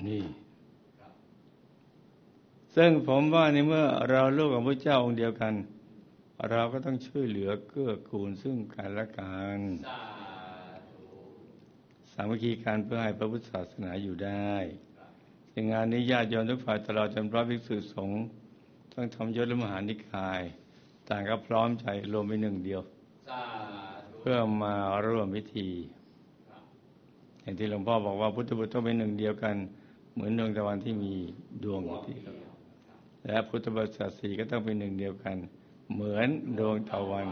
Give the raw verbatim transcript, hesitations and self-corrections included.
นี่ซึ่งผมว่าในเมื่อเราลูกของพระเจ้าองค์เดียวกันเราก็ต้องช่วยเหลือเกื้อกูลซึ่งกันและกันสามัคคีกันเพื่อให้พระพุทธศาสนาอยู่ได้ในงานนี้ญาติโยมทุกฝ่ายตลอดจนพระภิกษุสงฆ์ทั้งธรรมยศและมหานิกายต่างก็พร้อมใจรวมเป็นหนึ่งเดียวเพื่อมาร่วมพิธีอย่างที่หลวงพ่อบอกว่าพุทธบุตรต้องเป็นหนึ่งเดียวกันเหมือนดวงตะวันที่มีดวงเดียวและพุทธบริษัทสี่ก็ต้องเป็นหนึ่งเดียวกันเหมือนดวงตะวัน